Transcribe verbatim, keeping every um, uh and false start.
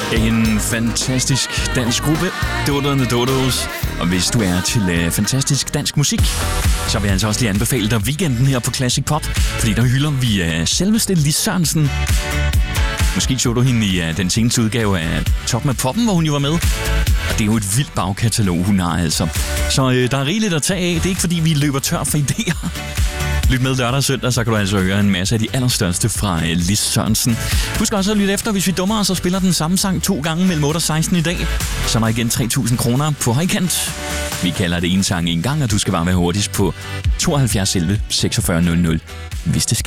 En fantastisk dansk gruppe, Doderne Dodos. Og hvis du er til uh, fantastisk dansk musik, så vil jeg altså også lige anbefale dig weekenden her på Classic Pop, fordi der hylder vi uh, selveste Lis Sørensen. Måske så du hende i uh, den seneste udgave af Top med Poppen, hvor hun jo var med. Og det er jo et vildt bagkatalog, hun har altså. Så uh, der er rigeligt at tage af. Det er ikke fordi, vi løber tør for idéer. Lyt med lørdag og søndag, så kan du altså høre en masse af de allerstørste fra Lis Sørensen. Husk også at lytte efter, hvis vi dummer os og spiller den samme sang to gange mellem otte og seksten i dag. Så er der igen tre tusind kroner på højkant. Vi kalder det en sang en gang, og du skal bare være hurtigst på tooghalvfjerds elleve seksogfyrre nul nul, hvis det sker.